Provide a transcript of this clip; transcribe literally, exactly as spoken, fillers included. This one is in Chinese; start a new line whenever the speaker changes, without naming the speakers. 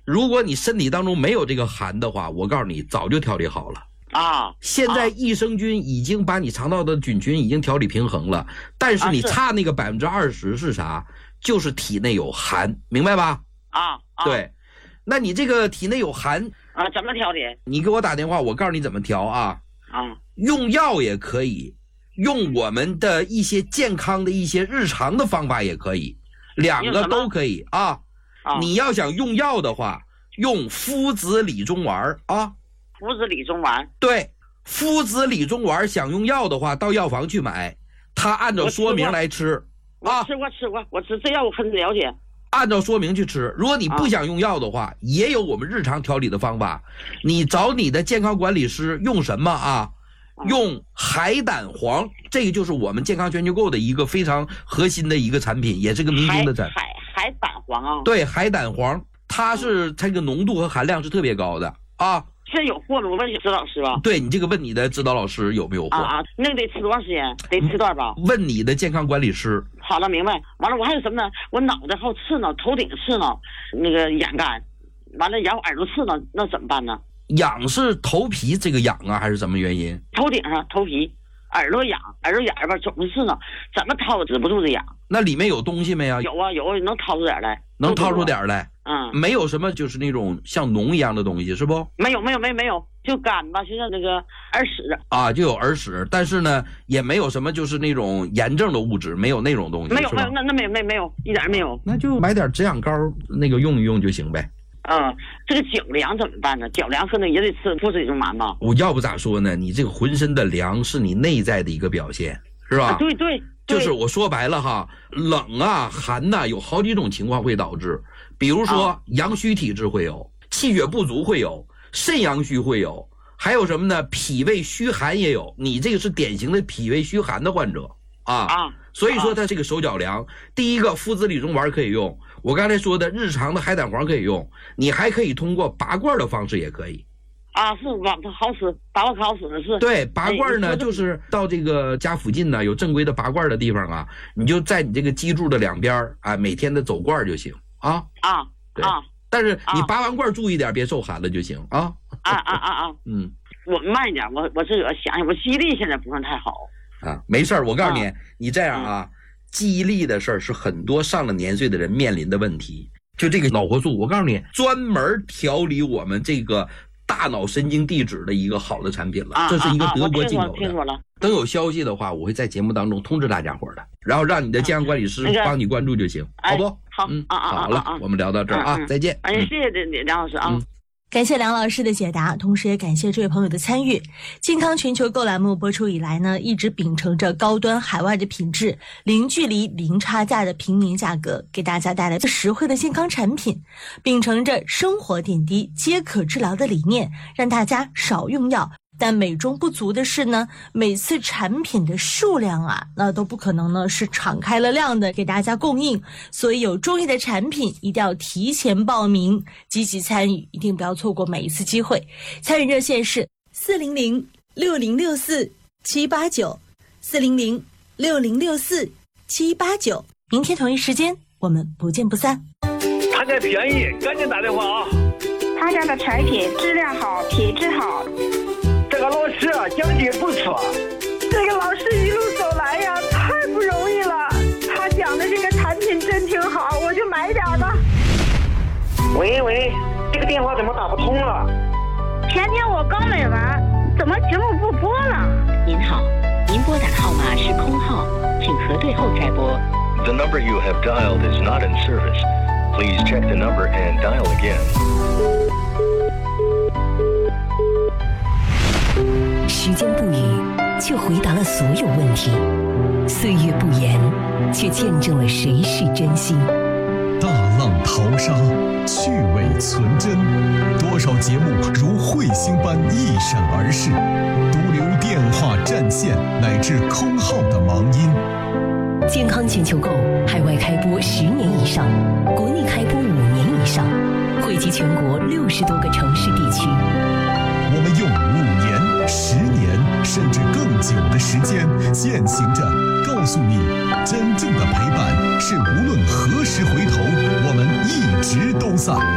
如果你身体当中没有这个寒的话，我告诉你早就调理好了
啊。
现在益生菌已经把你肠道的菌群已经调理平衡了，但是你差那个百分之二十是啥？就是体内有寒，明白吧？
啊，啊
对，那你这个体内有寒
啊，怎么调理？
你给我打电话，我告诉你怎么调啊。
啊，
用药也可以，用我们的一些健康的一些日常的方法也可以，两个都可以啊。
啊
你要想用药的话，用夫子理中丸啊。
夫子理中丸。
对，夫子理中丸想用药的话，到药房去买，他按照说明来吃。
啊，吃过吃过，我吃这药我很了解。
按照说明去吃，如果你不想用药的话，啊、也有我们日常调理的方法。你找你的健康管理师用什么啊？啊用海胆黄，这个就是我们健康全球购的一个非常核心的一个产品，也是个明星的产品。
海海海胆黄啊？
对，海胆黄，它是它这个浓度和含量是特别高的啊。
现在有货吗？我问指导老师吧。
对，你这个问你的指导老师有没有货
啊啊？那个得吃多长时间？得吃段吧？
问你的健康管理师。
好了，明白。完了，我还有什么呢？我脑袋好刺挠，头顶刺挠，那个眼干，完了，然后耳朵刺挠，那怎么办呢？
痒是头皮这个痒啊，还是什么原因？
头顶上头皮，耳朵痒，耳朵眼儿吧总是刺挠，怎么掏止不住的痒？
那里面有东西没有？
有啊有啊，能掏出点来。
能掏出点来。
嗯，
没有什么就是那种像脓一样的东西是不？
没有没有没有没有，就干吧，就像那个耳屎
啊，就有耳屎，但是呢也没有什么就是那种炎症的物质，没有那种东西。
没有没有，那那没有没有没有一点没有。
那就买点止痒膏那个用一用就行呗。
嗯，这个脚凉怎么办呢？脚凉可能也得吃夫子理中丸吧。
我要不咋说呢，你这个浑身的凉是你内在的一个表现，是吧？
啊、对对。
就是我说白了哈，冷啊寒呐、啊、有好几种情况会导致，比如说阳虚体质会有，气血不足会有，肾阳虚会有，还有什么呢？脾胃虚寒也有。你这个是典型的脾胃虚寒的患者啊
啊，
所以说他这个手脚凉。第一个夫子理中丸可以用，我刚才说的日常的海胆黄可以用，你还可以通过拔罐的方式也可以。
啊，是吧？好使，拔罐可好使的是。
对，拔罐呢，就是到这个家附近呢有正规的拔罐的地方啊，你就在你这个脊柱的两边啊，每天的走罐就行啊。
啊，
对啊，但是你拔完罐注意点，别受寒了就行啊。
啊啊啊啊，
嗯，
我慢一点，我我这个想想，我记忆力现在不是太好
啊。没事儿，我告诉你，啊、你这样啊，记忆力的事儿是很多上了年岁的人面临的问题。就这个脑活素，我告诉你，专门调理我们这个大脑神经递质的一个好的产品了，这是一个德国进口的。
听说了。
等有消息的话，我会在节目当中通知大家伙的，然后让你的健康管理师帮你关注就行，好不？
好，
嗯，
啊啊，
好了，我们聊到这儿啊，再见。
哎，谢谢梁老师啊。
感谢梁老师的解答，同时也感谢这位朋友的参与。健康全球购栏目播出以来呢，一直秉承着高端海外的品质，零距离零差价的平民价格，给大家带来实惠的健康产品，秉承着生活点滴皆可治疗的理念，让大家少用药。但美中不足的是呢，每次产品的数量啊，那都不可能呢是敞开了量的给大家供应，所以有中意的产品一定要提前报名，积极参与，一定不要错过每一次机会。参与热线是四零零六零六四七八九，四零零六零六四七八九。明天同一时间我们不见不散。
他家便宜，赶紧打电话啊！
他家的产品质量好，品质好。
这个老师啊，讲的不错。
这个老师一路走来呀，太不容易了。他讲的这个产品真挺好，我就买点吧。
喂喂，这个电话怎么打不通了？
前天我刚买完，怎么节目不播了？
您好，您拨打的号码是空号，请核对后再拨。
The number you have dialed is not in service. Please check the number and dial again.
时间不语，却回答了所有问题；岁月不言，却见证了谁是真心。
大浪淘沙，趣味存真，多少节目如彗星般一闪而逝，独留电话占线乃至空号的忙音。
健康全球购海外开播十年以上，国内开播五年以上，惠及全国六十多个城市地区。
我们用五年、十年甚至更久的时间，践行着告诉你，真正的陪伴是无论何时回头，我们一直都在。